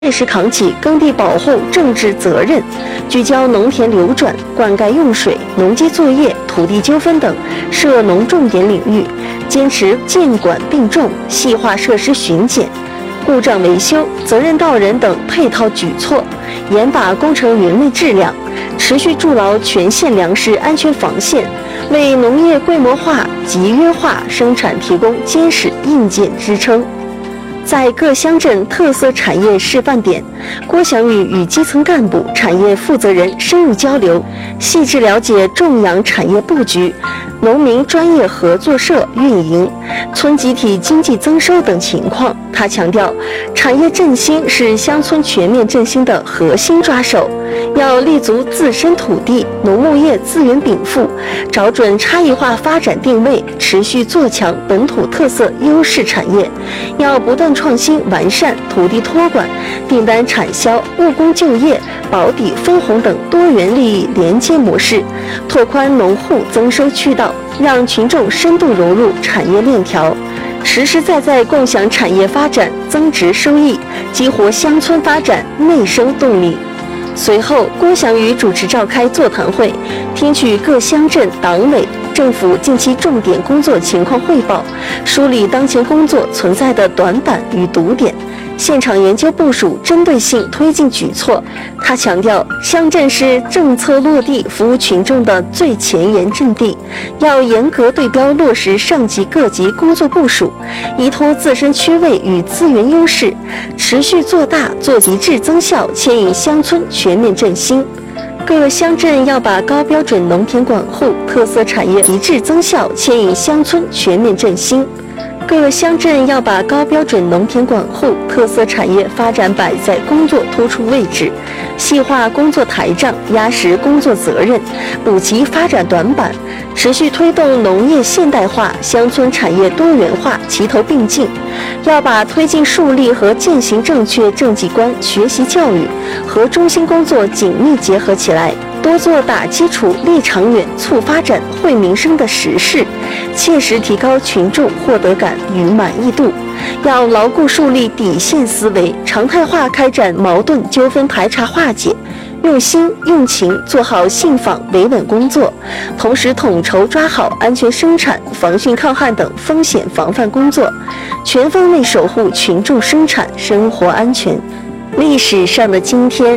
切实扛起耕地保护政治责任，聚焦农田流转、灌溉用水、农机作业、土地纠纷等涉农重点领域，坚持监管并重，细化设施巡检、故障维修、责任到人等配套举措，严把工程原类质量，持续筑牢全县粮食安全防线，为农业规模化、集约化生产提供坚实硬件支撑。在各乡镇特色产业示范点，郭祥宇与基层干部、产业负责人深入交流，细致了解种养产业布局、农民专业合作社运营、村集体经济增收等情况。他强调，产业振兴是乡村全面振兴的核心抓手，要立足自身土地、农牧业资源禀赋，找准差异化发展定位，持续做强本土特色优势产业，要不断创新完善土地托管、订单产销、务工就业、保底分红等多元利益连接模式，拓宽农户增收渠道，让群众深度融入产业链条，实实在在共享产业发展增值收益，激活乡村发展内生动力。随后，郭祥宇主持召开座谈会，听取各乡镇党委、政府近期重点工作情况汇报，梳理当前工作存在的短板与堵点，现场研究部署针对性推进举措。他强调，乡镇是政策落地、服务群众的最前沿阵地，要严格对标落实上级各级工作部署，依托自身区位与资源优势，持续做大做极致增效，牵引乡村全面振兴。各乡镇要把高标准农田管护、特色产业极致增效，牵引乡村全面振兴。各乡镇要把高标准农田管护、特色产业发展摆在工作突出位置，细化工作台账，压实工作责任，补齐发展短板，持续推动农业现代化、乡村产业多元化齐头并进。要把推进树立和践行正确政绩观学习教育和中心工作紧密结合起来，多做打基础、立长远、促发展、惠民生的实事，切实提高群众获得感与满意度。要牢固树立底线思维，常态化开展矛盾纠纷排查化解，用心用情做好信访维稳工作，同时统筹抓好安全生产、防汛抗旱等风险防范工作，全方位守护群众生产生活安全。历史上的今天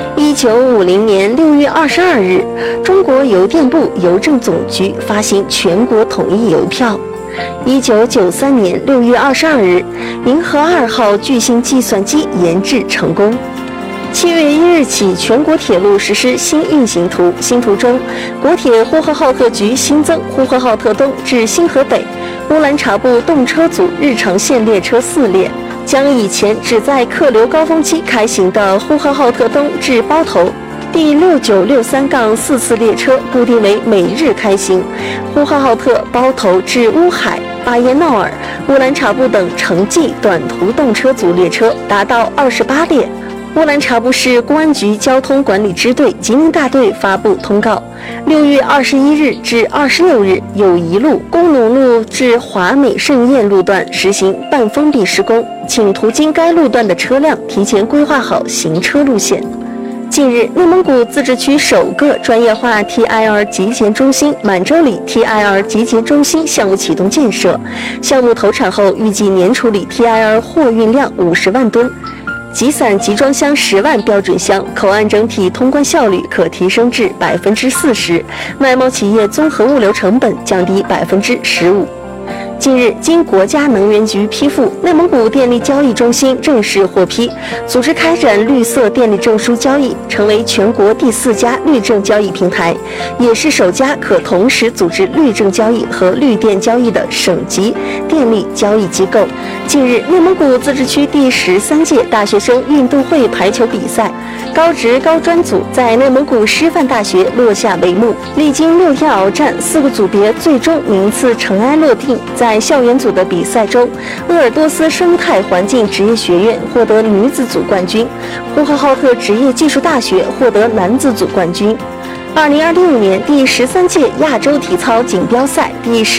，1950年6月22日，中国邮电部邮政总局发行全国统一邮票。1993年6月22日，银河2号巨星计算机研制成功。7月1日起，全国铁路实施新运行图。新图中，国铁呼和浩特局新增呼和浩特东至新河北、乌兰察布动车组日常线列车4列，将以前只在客流高峰期开行的呼和浩特东至包头第6963-4次列车固定为每日开行，呼和浩特、包头至乌海、巴彦淖尔、乌兰察布等城际短途动车组列车达到28列。乌兰察布市公安局交通管理支队吉宁大队发布通告：6月21日至26日，友谊路、工农路至华美盛宴路段实行半封闭施工，请途经该路段的车辆提前规划好行车路线。近日，内蒙古自治区首个专业化 TIR 集结中心满洲里 TIR 集结中心项目启动建设，项目投产后预计年处理 TIR 货运量50万吨。集散集装箱10万标准箱，口岸整体通关效率可提升至40%，外贸企业综合物流成本降低15%。近日，经国家能源局批复，内蒙古电力交易中心正式获批组织开展绿色电力证书交易，成为全国第4家绿证交易平台，也是首家可同时组织绿证交易和绿电交易的省级电力交易机构。近日，内蒙古自治区第13届大学生运动会排球比赛高职高专组在内蒙古师范大学落下帷幕，历经6天鏖战，4个组别最终名次尘埃落定。在校园组的比赛中，鄂尔多斯生态环境职业学院获得女子组冠军，呼和浩特职业技术大学获得男子组冠军。2026年第13届亚洲体操锦标赛第10